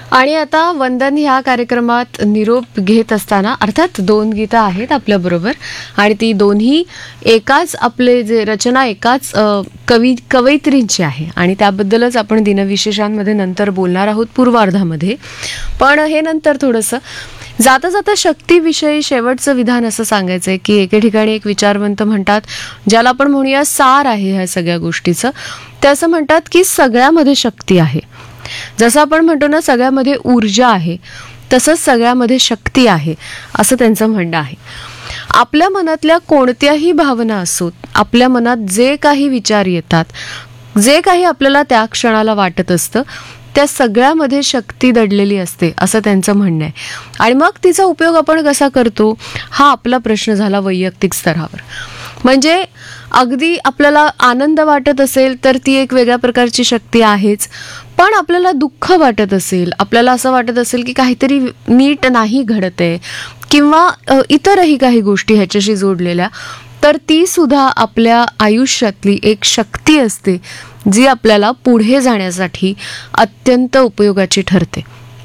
आणि आता वंदन ह्या कार्यक्रमात निरोप घेत असताना अर्थात 2 गीतं आहेत आपल्याबरोबर आणि ती दोन्ही एकाच आपले जे रचना एकाच कवयित्रींची आहे आणि त्याबद्दलच आपण दिनविशेषांमध्ये नंतर बोलणार आहोत पूर्वार्धामध्ये. पण हे नंतर थोडंसं जाता जाता शक्तीविषयी शेवटचं विधान असं सांगायचंय की एके ठिकाणी एक विचारवंत म्हणतात, ज्याला आपण म्हणूया सार आहे ह्या सगळ्या गोष्टीचं, ते असं म्हणतात की सगळ्यामध्ये शक्ती आहे. जसं आपण म्हणतो ना सगळ्यामध्ये ऊर्जा आहे, तसंच सगळ्यामध्ये शक्ती आहे असं त्यांचं म्हणणं आहे. आपल्या मनातल्या कोणत्याही भावना असोत, आपल्या मनात जे काही विचार येतात, जे काही आपल्याला त्या क्षणाला वाटत असतं, त्या सगळ्यामध्ये शक्ती दडलेली असते असं त्यांचं म्हणणं आहे. आणि मग तिचा उपयोग आपण कसा करतो हा आपला प्रश्न झाला वैयक्तिक स्तरावर. म्हणजे अगदी आपल्याला आनंद वाटत असेल तर ती एक वेगळ्या प्रकारची शक्ती आहेच, पण आपल्याला दुःख वाटत असेल, आपल्याला असं वाटत असेल की काहीतरी नीट नाही घडत आहे किंवा इतरही काही गोष्टी ह्याच्याशी जोडलेल्या, तर ती सुद्धा आपल्या आयुष्यातली एक शक्ती असते जी आपल्याला पुढे जाण्यासाठी अत्यंत उपयोगाची ठरते.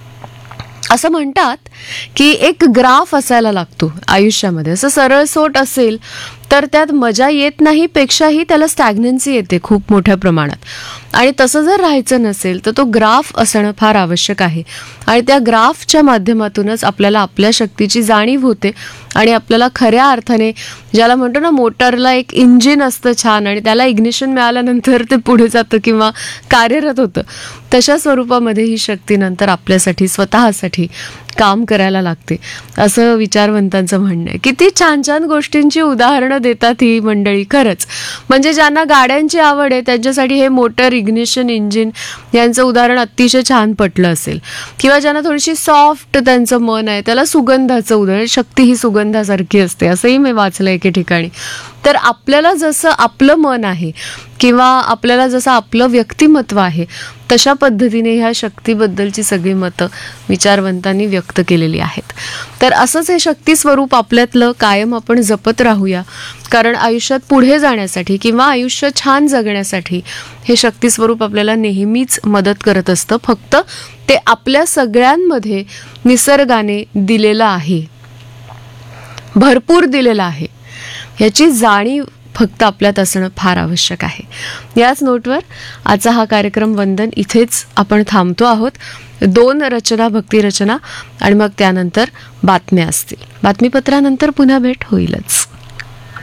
असं म्हणतात की एक ग्राफ असायला लागतो आयुष्यामध्ये. असं सरळसोट असेल तर त्यात मजा येत नाही, पेक्षाही त्याला स्टॅग्नन्सी येते खूप मोठ्या प्रमाणात. आणि तसं जर राहायचं नसेल तर तो ग्राफ असणं फार आवश्यक आहे. आणि त्या ग्राफच्या माध्यमातूनच आपल्याला आपल्या शक्तीची जाणीव होते आणि आपल्याला खऱ्या अर्थाने, ज्याला म्हणतो ना मोटरला एक इंजिन असतं छान आणि त्याला इग्निशन मिळाल्यानंतर ते पुढे जातं किंवा कार्यरत होतं, तशा स्वरूपामध्ये ही शक्ती नंतर आपल्यासाठी स्वतःसाठी काम करायला लागते असं विचारवंतांचं म्हणणं आहे. किती छान छान गोष्टींची उदाहरणं देतात ही मंडळी खरंच. म्हणजे ज्यांना गाड्यांची आवड आहे त्यांच्यासाठी हे मोटर, इग्निशन, इंजिन यांचं उदाहरण अतिशय छान पटलं असेल. किंवा ज्यांना थोडीशी सॉफ्ट त्यांचं मन आहे त्याला सुगंधाचं उदाहरण, शक्ती ही सुगंधासारखी असते असंही मी वाचलं एके ठिकाणी. तर आपल्याला जसं आपलं मन आहे किंवा आपल्याला जसं आपलं व्यक्तिमत्व आहे तशा पद्धतीने ह्या शक्तीबद्दलची सगळी मतं विचारवंतांनी व्यक्त केलेली आहेत. तर असंच हे शक्ती स्वरूप आपल्यातलं कायम आपण जपत राहूया, कारण आयुष्यात पुढे जाण्यासाठी किंवा आयुष्य छान जगण्यासाठी हे शक्ती स्वरूप आपल्याला नेहमीच मदत करत असतं. फक्त ते आपल्या सगळ्यांमध्ये निसर्गाने दिलेलं आहे, भरपूर दिलेलं आहे, ह्याची जाणीव फक्त आपल्यात असणं फार आवश्यक आहे. याच नोटवर आजचा हा कार्यक्रम वंदन इथेच आपण थांबतो आहोत. 2 रचना, भक्तिरचना आणि मग त्यानंतर बातम्या असतील. बातमीपत्रानंतर पुन्हा भेट होईलच.